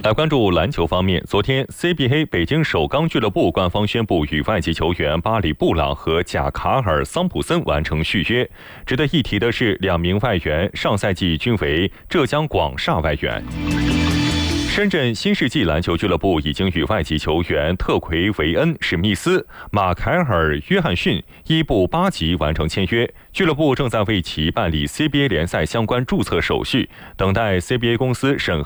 来关注篮球方面，昨天 CBA 北京首钢俱乐部官方宣布与外籍球员巴里·布朗和贾卡尔·桑普森完成续约。值得一提的是，两名外援上赛季均为浙江广厦外援。深圳新世纪篮球俱乐部已经与外籍球员特奎维恩·史密斯、马凯尔·约翰逊、伊布·巴吉完成签约，俱乐部正在为其办理 CBA 联赛相关注册手续，等待 CBA 公司审核